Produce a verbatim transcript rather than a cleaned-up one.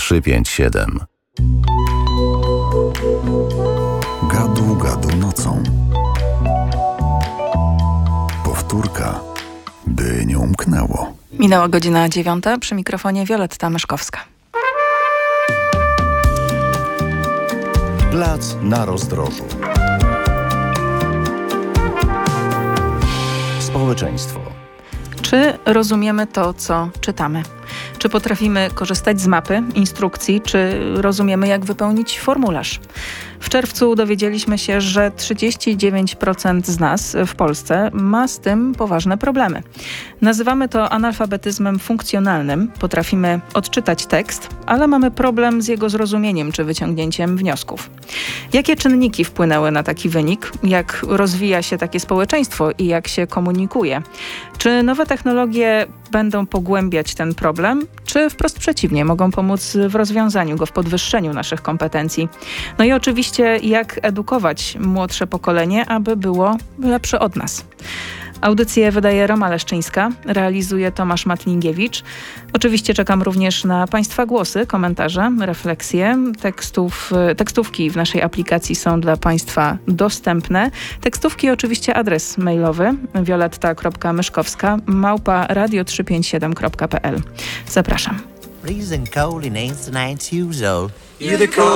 trzy pięć siedem. Gadu, gadu nocą. Powtórka, by nie umknęło. Minęła godzina dziewiąta, przy mikrofonie Wioletta Myszkowska. Plac na rozdrożu. Społeczeństwo. Czy rozumiemy to, co czytamy? Czy potrafimy korzystać z mapy, instrukcji, czy rozumiemy, jak wypełnić formularz? W czerwcu dowiedzieliśmy się, że trzydzieści dziewięć procent z nas w Polsce ma z tym poważne problemy. Nazywamy to analfabetyzmem funkcjonalnym. Potrafimy odczytać tekst, ale mamy problem z jego zrozumieniem czy wyciągnięciem wniosków. Jakie czynniki wpłynęły na taki wynik? Jak rozwija się takie społeczeństwo i jak się komunikuje? Czy nowe technologie będą pogłębiać ten problem, czy wprost przeciwnie, mogą pomóc w rozwiązaniu go, w podwyższeniu naszych kompetencji? No i oczywiście, jak edukować młodsze pokolenie, aby było lepsze od nas. Audycję wydaje Roma Leszczyńska, realizuje Tomasz Matlingiewicz. Oczywiście czekam również na Państwa głosy, komentarze, refleksje. Tekstów, tekstówki w naszej aplikacji są dla Państwa dostępne. Tekstówki oczywiście adres mailowy wioletta kropka myszkowska małpa radio trzysta pięćdziesiąt siedem kropka p l. Zapraszam. Freezing cold in ancient usual. You're the cold